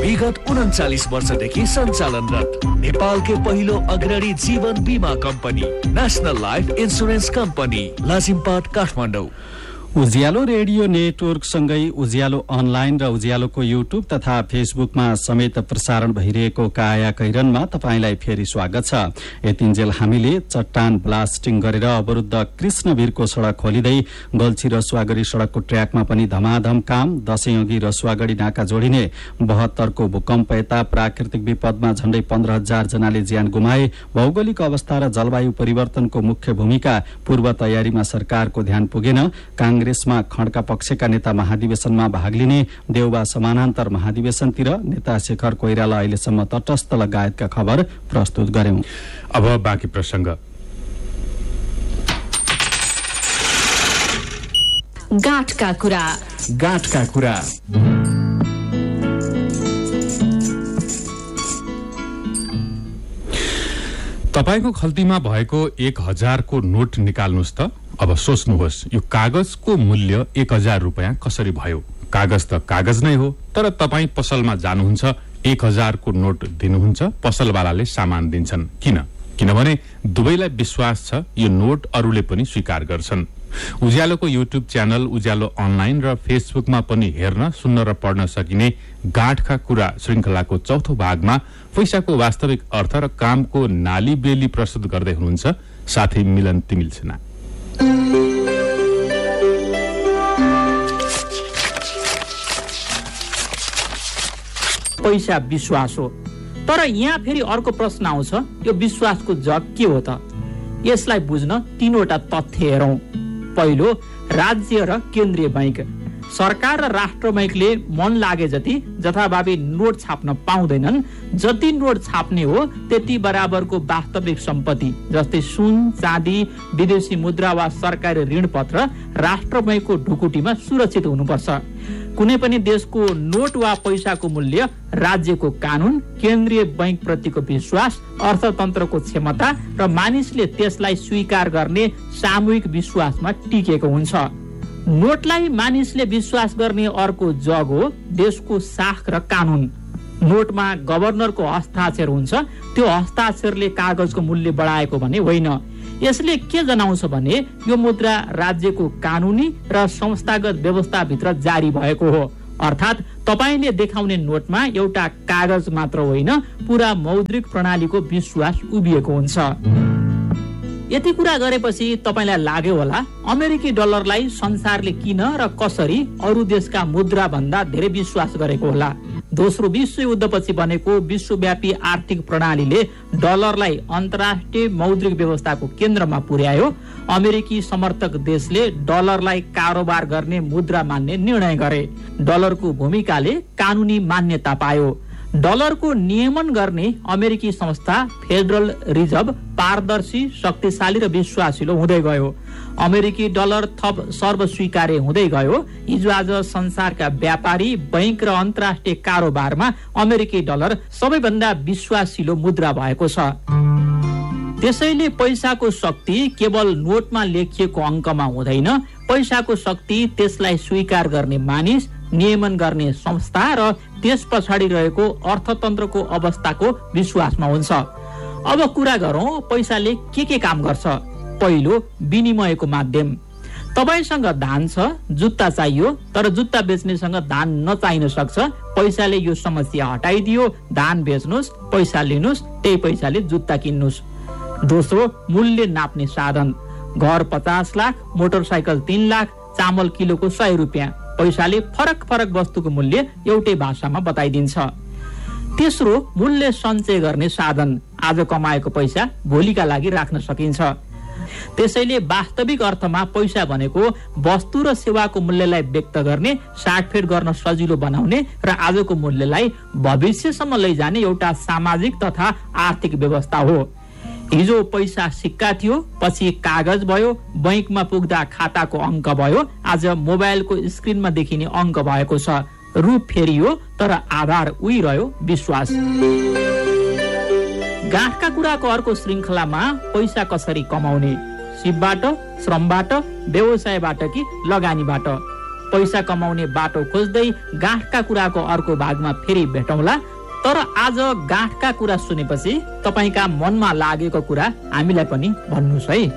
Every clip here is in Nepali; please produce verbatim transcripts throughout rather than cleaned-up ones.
विगत उन्चालीस वर्षदेखि सञ्चालनरत नेपालकै पहिलो अग्रणी जीवन बीमा company national life insurance company Lazimpat Kathmandu. उज्यालो रेडियो नेटवर्क सँगै उज्यालो अनलाइन र उज्यालोको युट्युब तथा फेसबुकमा समेत प्रसारण भइरहेको काया कैरनमा तपाईंलाई फेरि स्वागत छ। यतिन्जेल हामीले चट्टान ब्लास्टिङ गरेर अवरुद्ध कृष्णवीरको सड़क खोलिँदै गल्छी रसुवागढी सड़कको ट्र्याकमा पनि धमाधम काम, दशैं अघि रसुवागढी नाका जोडिने, बहत्तरको भूकम्प यता प्राकृतिक विपदमा झण्डै पन्ध्र हजार जनाले ज्यान गुमाए, भौगोलिक अवस्था र जलवायु परिवर्तनको मुख्य भूमिका, पूर्व तयारीमा सरकारको ध्यान पुगेन, कांग्रेसमा खड्का पक्षका नेता महाधिवेशनमा भाग लिने, देउबा समानान्तर महाधिवेशनतिर नेता शेखर कोइराला अहिलेसम्म तटस्थ लगायतका खबर प्रस्तुत गर्यौं। अब बाँकी प्रसंग। गाँठका कुरा गाँठका कुरा तपाईको खल्तीमा भएको एक हजारको नोट निकाल्नुहोस् त। अब सोच्नुहोस् यो कागजको मूल्य एक हजार रुपियाँ कसरी भयो? कागज त कागज नै हो, तर तपाई पसलमा जानुहुन्छ, एक हजारको नोट दिनुहुन्छ, पसलवालाले सामान दिन्छन्। किन? किनभने दुवैलाई विश्वास छ यो नोट अरूले पनि स्वीकार गर्छन्। उज्यालोको युट्युब च्यानल उज्यालो अनलाइन र फेसबुकमा पनि हेर्न, सुन्न र पढ्न सकिने गाँठका कुरा श्रृंखलाको चौथो भागमा पैसाको वास्तविक अर्थ र कामको नाली बेली प्रस्तुत गर्दै हुनुहुन्छ साथी मिलन तिमिल सेना। पैसा विश्वास हो, तर यहाँ फेरि अर्को प्रश्न आउँछ, यो विश्वासको जग के हो त? यसलाई बुझ्न तीनवटा तथ्य हेरौं। पहिलो, राज्य र केन्द्रीय बैंक। सरकार र राष्ट्र बैंकले मन लागे जति जथाभावी नोट छाप्न पाउँदैनन्। जति नोट छाप्ने हो त्यति बराबरको वास्तविक सम्पत्ति जस्तै सुन, चाँदी, विदेशी मुद्रा वा सरकारी ऋण पत्र राष्ट्र बैंकको ढुकुटीमा सुरक्षित हुनुपर्छ। कुनै पनि देशको नोट वा पैसाको मूल्य राज्यको कानून, केन्द्रीय बैंक प्रतिको विश्वास, अर्थतन्त्रको क्षमता र मानिसले त्यसलाई स्वीकार गर्ने सामूहिक विश्वासमा टिकेको हुन्छ। नोटलाई मानिसले विश्वास गर्ने अर्को जग हो देशको साख र कानून। नोटमा गभर्नरको हस्ताक्षर हुन्छ, त्यो हस्ताक्षरले कागजको मूल्य बढाएको भने होइन। यसले के जनाउँछ भने यो मुद्रा राज्यको कानूनी र संस्थागत व्यवस्थाभित्र जारी भएको हो। अर्थात् तपाईले देखाउने नोटमा एउटा कागज मात्र होइन, पूरा मौद्रिक प्रणालीको विश्वास उभिएको हुन्छ। यति कुरा गरेपछि तपाईलाई लाग्यो होला अमेरिकी डलरलाई संसारले किन र कसरी अरू देशका मुद्रा भन्दा धेरै विश्वास गरेको होला। दोस्रो विश्व युद्धपछि बनेको विश्वव्यापी आर्थिक प्रणालीले डलरलाई अन्तर्राष्ट्रिय मौद्रिक व्यवस्थाको केन्द्रमा पुर्यायो। अमेरिकी समर्थक देशले डलरलाई कारोबार गर्ने मुद्रा मान्ने निर्णय गरे। डलरको भूमिकाले कानूनी मान्यता पायो। डलरको नियमन गर्ने अमेरिकी संस्था फेडरल रिजर्भ पारदर्शी, शक्तिशाली र विश्वासिलो हुँदै गयो। अमेरिकी डलर थप सर्वस्वीकार्य हुँदै गयो। हिजो आज संसारका व्यापारी, बैंक र अन्तर्राष्ट्रिय कारोबारमा अमेरिकी डलर सबैभन्दा विश्वासिलो मुद्रा भएको छ। त्यसैले पैसाको शक्ति केवल नोटमा लेखिएको अङ्कमा हुँदैन। पैसाको शक्ति त्यसलाई स्वीकार गर्ने मानिस, नियमन गर्ने संस्था र त्यस पछाडि रहेको अर्थतन्त्रको अवस्थाको विश्वासमा हुन्छ। अब कुरा गरौं पैसाले के के काम गर्छ। पहिलो, विनिमयको माध्यम। तपाईसँग धान छ, जुत्ता चाहियो, तर जुत्ता बेच्नेसँग धान नचाहिन सक्छ। पैसाले यो समस्या हटाइदियो। धान बेच्नुस्, पैसा लिनुस्, त्यही पैसाले जुत्ता किन्नुस्। दोस्रो, मूल्य नाप्ने साधन। घर पचास लाख, मोटरसाइकल तीन लाख, चामल किलोको सय रुपियाँ। पैसाले फरक फरक वस्तुको मूल्य एउटै भाषामा बताइदिन्छ। तेस्रो, मूल्य सञ्चय गर्ने साधन। आज कमाएको पैसा भोलिका लागि राख्न सकिन्छ। त्यसैले वास्तविक अर्थमा पैसा भनेको वस्तु र सेवाको मूल्यलाई व्यक्त गर्ने, साटफेट गर्न सजिलो बनाउने र आजको मूल्यलाई भविष्यसम्म लैजाने एउटा सामाजिक तथा आर्थिक व्यवस्था हो। हिजो पैसा सिक्का थियो, पछि कागज भयो, बैंकमा पुग्दा खाताको अङ्क भयो, आज मोबाइलको स्क्रिनमा देखिने अङ्क भएको छ। रूप फेरियो तर आधार उही रह्यो, विश्वास। गाँठका कुराको अर्को श्रृङ्खलामा पैसा कसरी कमाउने, सिपबाट, श्रमबाट, व्यवसायबाट कि लगानीबाट। पैसा कमाउने बाटो खोज्दै गाँठका कुराको अर्को भागमा फेरि भेटौँला। तर आज गाँठका कुरा सुनेपछि तपाईका मनमा लागेको कुरा हामीलाई पनि भन्नुहोस् है।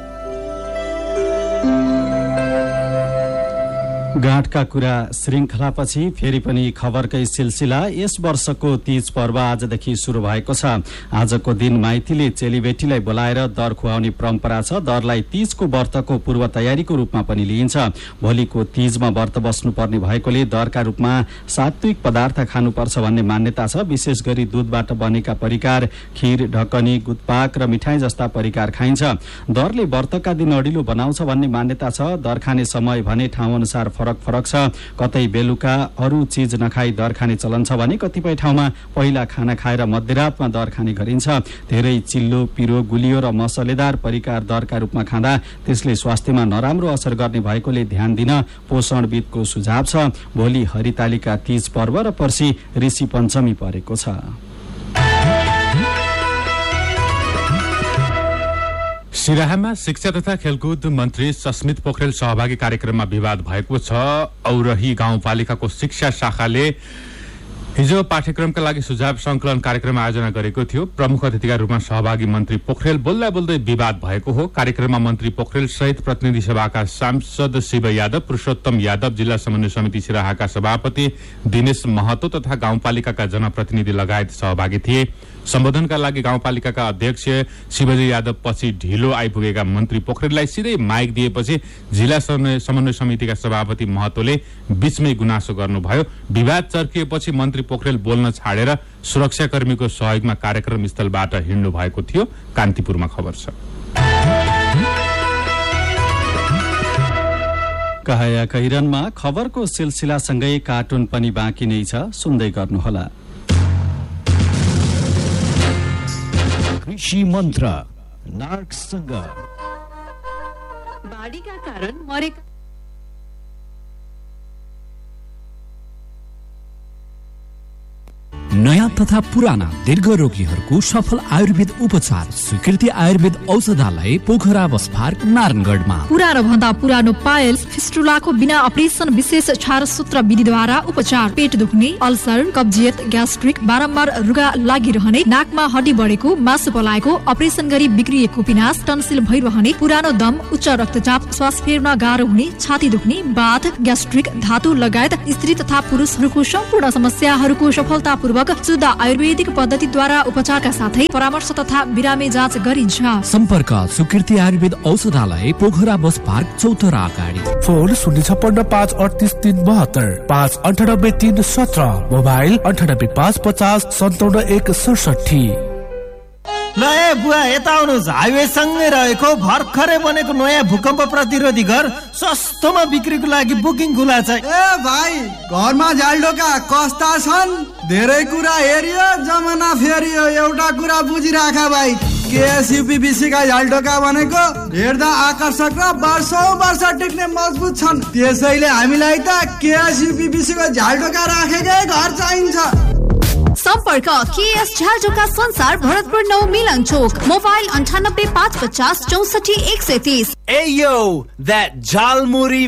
गाँठका कुरा श्रृंखलापछि फेरि पनि खबरकै सिलसिला। यस वर्षको तीज पर्व आजदेखि शुरू भएको छ। आजको दिन माइतीले चेलीबेटीलाई बोलाएर दर खुवाउने परम्परा छ। दरलाई तीजको व्रतको पूर्व तयारीको रूपमा पनि लिइन्छ। भोलिको तीजमा व्रत बस्नुपर्ने भएकोले दरका रूपमा सात्विक पदार्थ खानुपर्छ भन्ने मान्यता छ। विशेष गरी दूधबाट बनेका परिकार, खीर, ढकनी, गुतपाक र मिठाई जस्ता परिकार खाइन्छ। दरले व्रतका दिन अडिलो बनाउँछ भन्ने मान्यता छ। दर खाने समय भने ठाउँ अनुसार फरक फरक छ। कतै बेलुका अरू चीज नखाई दर खाने चलन छ भने कतिपय ठाउँमा पहिला खाना खाएर मध्यरातमा दर खाने गरिन्छ। धेरै चिल्लो, पिरो, गुलियो र मसलेदार परिकार दरका रूपमा खाँदा त्यसले स्वास्थ्यमा नराम्रो असर गर्ने भएकोले ध्यान दिन पोषणविदको सुझाव छ। भोलि हरितालिका तीज पर्व र पर्सि ऋषि पञ्चमी परेको छ। सिराहामा शिक्षा तथा खेलकुद मन्त्री सस्मित पोखरेल सहभागी कार्यक्रममा विवाद भएको छ। औरही गाउँपालिकाको शिक्षा शाखाले हिजो पाठ्यक्रमका लागि सुझाव संकलन कार्यक्रम आयोजना गरेको थियो। प्रमुख अतिथिका रूपमा सहभागी मन्त्री पोखरेल बोल्दा बोल्दै विवाद भएको हो। कार्यक्रममा मन्त्री पोखरेल सहित प्रतिनिधि सभाका सांसद शिव यादव, पुरुषोत्तम यादव, जिल्ला समन्वय समिति सिराहाका सभापति दिनेश महतो तथा गाउँपालिकाका जनप्रतिनिधि लगायत सहभागी थिए। सम्बोधनका लागि गाउँपालिकाका अध्यक्ष शिवजी यादव पछि ढिलो आइपुगेका मन्त्री पोखरेललाई सिधै माइक दिएपछि जिल्ला समन्वय समितिका सभापति महतोले बीचमै गुनासो गर्नुभयो। विवाद चर्किएपछि मन्त्री पोखरेल बोल्न छाडेर सुरक्षाकर्मीको सहयोगमा कार्यक्रम स्थलबाट हिँड्नु भएको थियो। कान्तिपुरमा खबर छ। कहया कैरनमा खबरको सिलसिलासँगै कार्टुन पनि बाँकी नै छ, सुन्दै गर्नुहोला। कृषि मन्त्र नार्कसँग बाढीका कारण मरेका नयाँ तथा पुराना दीर्घ रोगीहरूको सफल आयुर्वेद उपचार स्वीकृति आयुर्वेद औषधालय पोखरा बस पार्क नारायणगढमा। पुरानो भन्दा पुरानो पाइल्स, फिस्टुलाको बिना अपरेसन विशेष क्षारसूत्र विधिद्वारा उपचार, पेट दुख्ने, अल्सर, कब्जियत, ग्यास्ट्रिक, बारम्बार रुगा लागिरहने, नाकमा हड्डी बढेको, मासु पलाएको, अपरेसन गरी बिग्रिएको पिनास, टन्सिल भइरहने, पुरानो दम, उच्च रक्तचाप, श्वास फेर्न गाह्रो हुने, छाती दुख्ने, बाथ, ग्यास्ट्रिक, धातु लगायत स्त्री तथा पुरुषहरूको सम्पूर्ण समस्याहरूको सफलतापूर्वक शुद्ध आयुर्वेदिक पद्धतिद्वारा उपचारका साथै परामर्श तथा बिरामी जाँच गरिन्छ। सम्पर्क स्वीकृति आयुर्वेद औषधालय पोखरा बस पार्क चौतरा अगाडि। फोन शून्य छप्पन्न पाँच अडतिस तीन बहत्तर पाँच अन्ठानब्बे तीन सत्र, मोबाइल अन्ठानब्बे पाँच पचास सन्ताउन्न एक सडसठी। ल ए बुवा यता आउनुहोस्। हाइवे सँगै रहेको भर्खरै बनेको नयाँ भूकम्प प्रतिरोधी घर सस्तोमा बिक्रीको लागि बुकिङ खुला छ। ए भाइ, घरमा झ्यालडोका कस्ता छन्? धेरै कुरा हेरियो, जमाना फेरियो। एउटा कुरा बुझिराख भाइ, केएसयुपीबीसी का झ्यालडोका भनेको हेर्दा आकर्षक र वर्षौं वर्ष टिक्ने मजबुत छन्। त्यसैले हामीलाई त केएसयुपीबीसी को झ्यालडोका राखेकै घर चाहिन्छ। सम्पर्क केएस झ्यालडोका संसार, भरतपुर नौ मिलन चोक, मोबाइल अन्ठानब्बे पाँच पचास चौसठी एक सय तीस। ए यो दैट झालमुरी